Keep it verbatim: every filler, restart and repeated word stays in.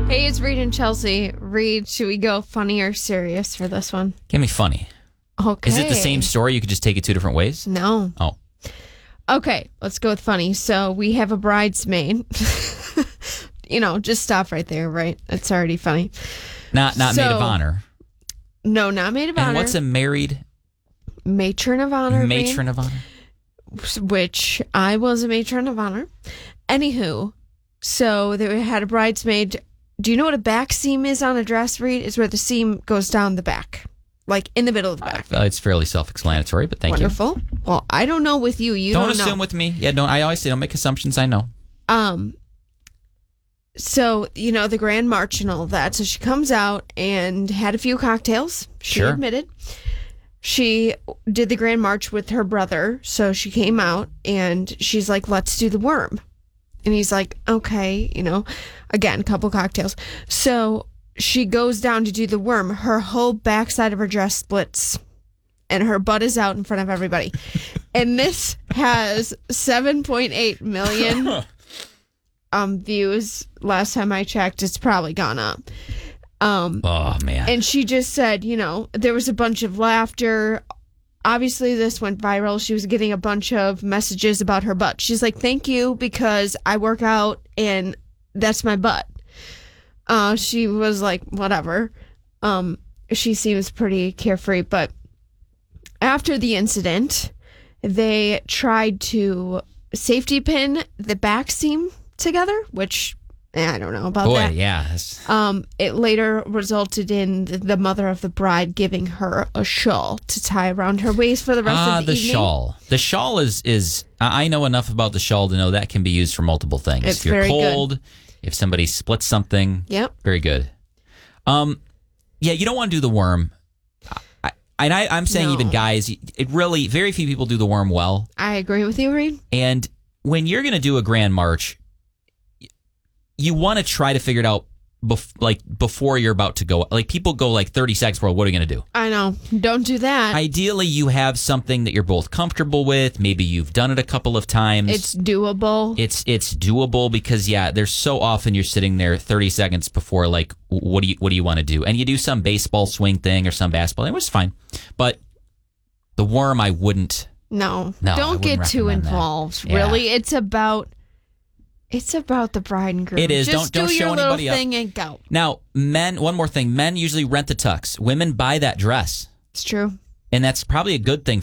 Hey, it's Reed and Chelsea. Reed, should we go funny or serious for this one? Give me funny. Okay. Is it the same story? You could just take it two different ways? No. Oh. Okay, let's go with funny. So we have a bridesmaid. You know, just stop right there, right? It's already funny. Not not So- maid of honor. No, not maid of honor. And what's a married matron of honor? Reed, matron of honor? which I was a matron of honor. Anywho, so they had a bridesmaid. Do you know what a back seam is on a dress, Reed? It's where the seam goes down the back, like in the middle of the back. Uh, it's fairly self-explanatory, but thank Wonderful. you. Well, I don't know with you. You don't don't, assume know. with me. Yeah, don't. I always say don't make assumptions. I know. Um. So, you know, the Grand March and all of that. So she comes out and had a few cocktails. She Sure. admitted. She did the Grand March with her brother. So she came out and she's like, let's do the worm. And he's like, okay, you know, again, a couple cocktails. So she goes down to do the worm. Her whole backside of her dress splits and her butt is out in front of everybody. And this has seven point eight million um views. Last time I checked, it's probably gone up. Um, oh, man. and she just said, you know, there was a bunch of laughter. Obviously, this went viral. She was getting a bunch of messages about her butt. She's like, thank you, because I work out and that's my butt. Uh, she was like, whatever. Um, she seems pretty carefree. But after the incident, they tried to safety pin the back seam together, which eh, I don't know about Boy, that. yeah. that's- Um, it later resulted in the, the mother of the bride giving her a shawl to tie around her waist for the rest Ah, of the, the evening. shawl. The shawl is is. I I know enough about the shawl to know that can be used for multiple things. It's if you're very good. cold, if somebody splits something. Yep. Very good. Um, yeah, you don't want to do the worm. I, and I, I'm saying No. even guys, it really very few people do the worm well. I agree with you, Reed. And when you're going to do a grand march, you want to try to figure it out bef- like before you're about to go. Like people go like thirty seconds before, what are you going to do? I know. Don't do that. Ideally, you have something that you're both comfortable with. Maybe you've done it a couple of times. it's doable. It's it's doable because yeah, there's so often you're sitting there thirty seconds before like what do you what do you want to do? And you do some baseball swing thing or some basketball thing, which is fine. But the worm I wouldn't. no, No, I don't wouldn't get too recommend that. involved. Yeah. Really, it's about it's about the bride and groom. It is. Just Don't- don't do show your little anybody up. thing and go. Now, men, one more thing. Men usually rent the tux. Women buy that dress. It's true. And that's probably a good thing